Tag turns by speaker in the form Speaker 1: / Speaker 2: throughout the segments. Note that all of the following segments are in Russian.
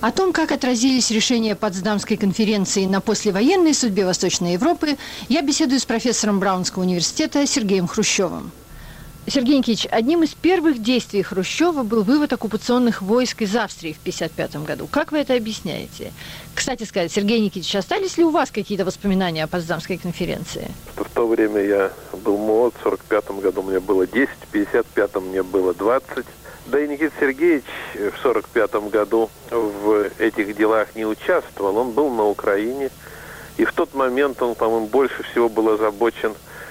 Speaker 1: О том, как отразились решения Потсдамской конференции на послевоенной судьбе Восточной Европы, я беседую с профессором Браунского университета Сергеем Хрущевым. Сергей Никитич, одним из первых действий Хрущева был вывод оккупационных войск из Австрии в 1955 году. Как вы это объясняете? Кстати сказать, Сергей Никитич, остались ли у вас какие-то воспоминания о Потсдамской конференции?
Speaker 2: В то время я был молод, в 1945 году мне было 10, в 1955 мне было 20. Да и Никита Сергеевич в 1945 году в этих делах не участвовал. Он был на Украине. И в тот момент он, по-моему, больше всего был озабочен,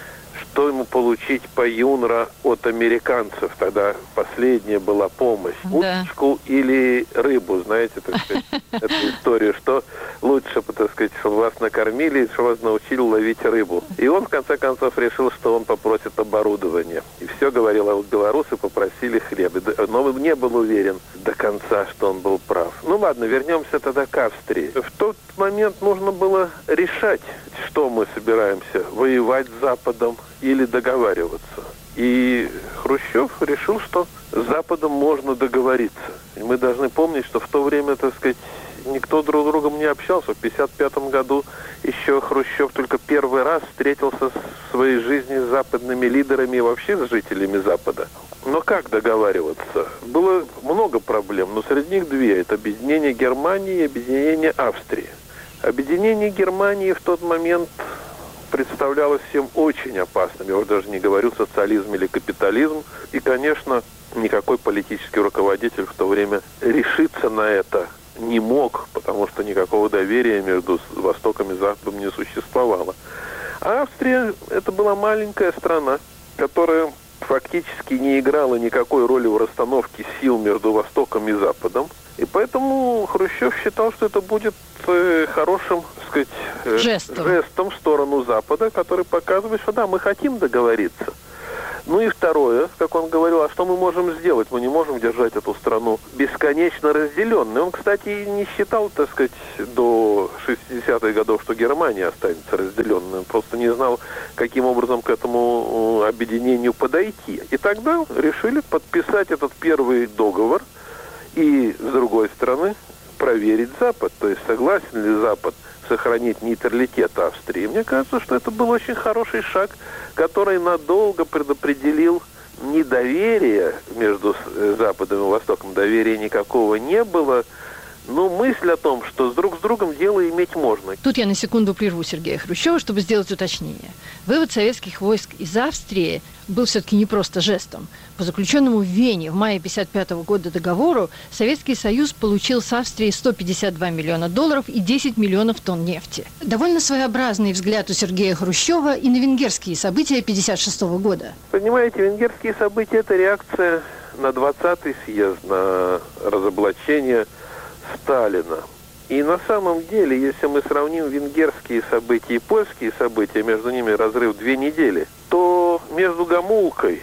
Speaker 2: что ему получить по ЮНРВА от американцев. Тогда последняя была помощь. Уточку или рыбу, знаете, так сказать, эту историю, что лучше, так сказать, чтобы вас накормили, чтобы вас научили ловить рыбу. И он, в конце концов, решил, что он попросит оборудование. И все говорил, а вот белорусы попросили хлеб. Но не был уверен до конца, что он был прав. Ну ладно, вернемся тогда к Австрии. В тот момент нужно было решать, что мы собираемся, воевать с Западом или договариваться. И Хрущев решил, что с Западом можно договориться. И мы должны помнить, что в то время, так сказать, никто друг с другом не общался. В 1955 году еще Хрущев только первый раз встретился в своей жизни с западными лидерами и вообще с жителями Запада. Но как договариваться? Было много проблем, но среди них две. Это объединение Германии и объединение Австрии. Объединение Германии в тот момент представлялось всем очень опасным. Я уже даже не говорю социализм или капитализм. И, конечно, никакой политический руководитель в то время решиться на это не мог, потому что никакого доверия между Востоком и Западом не существовало. А Австрия – это была маленькая страна, которая фактически не играла никакой роли в расстановке сил между Востоком и Западом. И поэтому Хрущев считал, что это будет хорошим, так сказать, жестом в сторону Запада, который показывает, что да, мы хотим договориться. Ну и второе, как он говорил, а что мы можем сделать? Мы не можем держать эту страну бесконечно разделенной. Он, кстати, не считал, так сказать, до 60-х годов, что Германия останется разделенной. Он просто не знал, каким образом к этому объединению подойти. И тогда решили подписать этот первый договор и, с другой стороны, проверить Запад. То есть, согласен ли Запад сохранить нейтралитет Австрии. Мне кажется, что это был очень хороший шаг, который надолго предопределил недоверие между Западом и Востоком. Доверия никакого не было. Но мысль о том, что друг с другом дело иметь можно.
Speaker 1: Тут я на секунду прерву Сергея Хрущева, чтобы сделать уточнение. Вывод советских войск из Австрии был все-таки не просто жестом. По заключенному в Вене в мае 1955 года договору Советский Союз получил с Австрии $152 миллиона и 10 миллионов тонн нефти. Довольно своеобразный взгляд у Сергея Хрущева и на венгерские события 1956 года.
Speaker 2: Понимаете, венгерские события – это реакция на 20-й съезд, на разоблачение Сталина. И на самом деле, если мы сравним венгерские события и польские события, между ними разрыв 2 недели, то между Гомулкой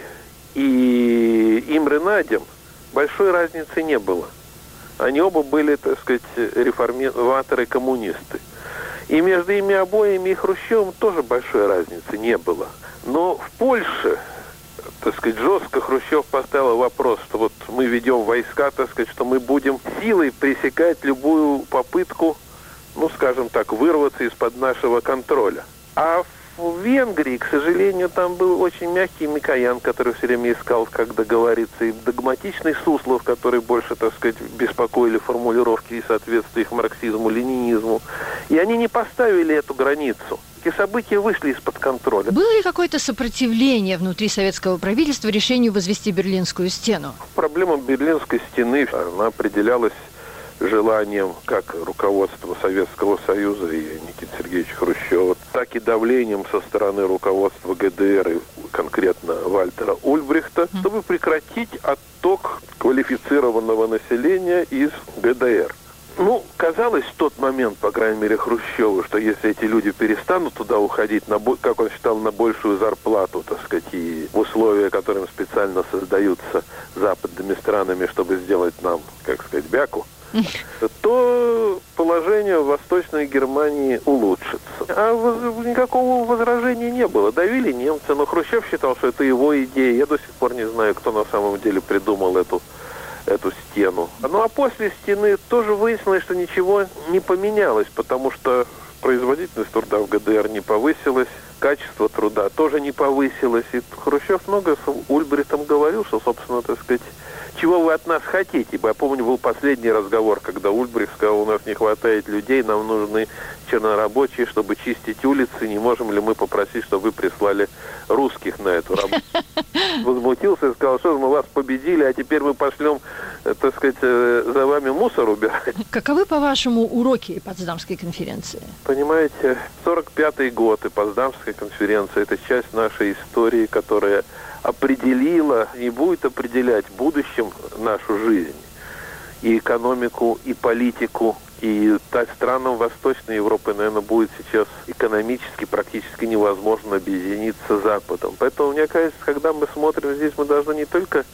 Speaker 2: и Имре Надем большой разницы не было. Они оба были, так сказать, реформаторы-коммунисты. И между ими обоими и Хрущевым тоже большой разницы не было. Но в Польше, так сказать, жестко Хрущев поставил вопрос, что вот мы ведем войска, так сказать, что мы будем силой пресекать любую попытку, ну, скажем так, вырваться из-под нашего контроля. А в Венгрии, к сожалению, там был очень мягкий Микоян, который все время искал, как договориться, и догматичный Суслов, который больше, так сказать, беспокоили формулировки и соответствия их марксизму, ленинизму. И они не поставили эту границу. Эти события вышли из-под контроля.
Speaker 1: Было ли какое-то сопротивление внутри советского правительства решению возвести Берлинскую стену?
Speaker 2: Проблема Берлинской стены, она определялась желанием как руководства Советского Союза и Никиты Сергеевича Хрущева, так и давлением со стороны руководства ГДР и конкретно Вальтера Ульбрихта, чтобы прекратить отток квалифицированного населения из ГДР. Ну, казалось в тот момент, по крайней мере, Хрущеву, что если эти люди перестанут туда уходить, как он считал, на большую зарплату, так сказать, и в условия, которые специально создаются западными странами, чтобы сделать нам, как сказать, бяку, то положение в Восточной Германии улучшится. А никакого возражения не было. Давили немцы, но Хрущев считал, что это его идея. Я до сих пор не знаю, кто на самом деле придумал эту эту стену. Ну а после стены тоже выяснилось, что ничего не поменялось, потому что производительность труда в ГДР не повысилась, качество труда тоже не повысилось. И Хрущев много с Ульбрихтом говорил, что, собственно, так сказать, чего вы от нас хотите? Ибо я помню, был последний разговор, когда Ульбрихт сказал, у нас не хватает людей, нам нужны чернорабочие, чтобы чистить улицы, не можем ли мы попросить, чтобы вы прислали русских на эту работу? Возмутился и сказал, что мы вас победили, а теперь мы пошлем, так сказать, за вами мусор убирать.
Speaker 1: Каковы, по-вашему, уроки Потсдамской конференции?
Speaker 2: Понимаете, 45-й год и Потсдамская конференция – это часть нашей истории, которая определила и будет определять в будущем нашу жизнь. И экономику, и политику, и странам Восточной Европы, наверное, будет сейчас экономически практически невозможно объединиться с Западом. Поэтому, мне кажется, когда мы смотрим здесь, мы должны не только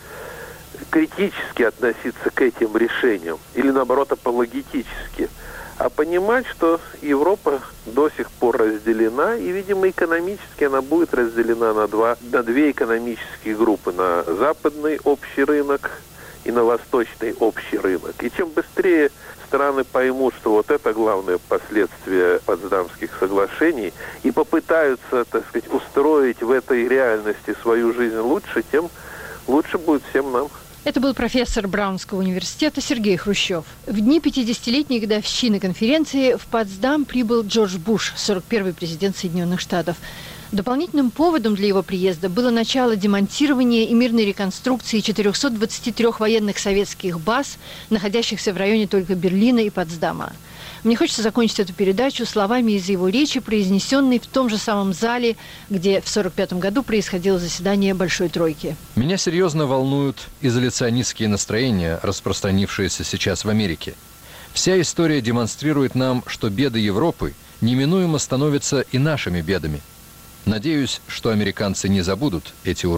Speaker 2: критически относиться к этим решениям, или наоборот апологетически, а понимать, что Европа до сих пор разделена, и, видимо, экономически она будет разделена на две экономические группы, на западный общий рынок и на восточный общий рынок. И чем быстрее страны поймут, что вот это главное последствие Потсдамских соглашений, и попытаются, так сказать, устроить в этой реальности свою жизнь лучше, тем лучше будет всем нам.
Speaker 1: Это был профессор Браунского университета Сергей Хрущев. В дни 50-летней годовщины конференции в Потсдам прибыл Джордж Буш, 41-й президент Соединенных Штатов. Дополнительным поводом для его приезда было начало демонтирования и мирной реконструкции 423 военных советских баз, находящихся в районе только Берлина и Потсдама. Мне хочется закончить эту передачу словами из его речи, произнесенной в том же самом зале, где в 1945 году происходило заседание Большой Тройки.
Speaker 3: Меня серьезно волнуют изоляционистские настроения, распространившиеся сейчас в Америке. Вся история демонстрирует нам, что беды Европы неминуемо становятся и нашими бедами. Надеюсь, что американцы не забудут эти уроки.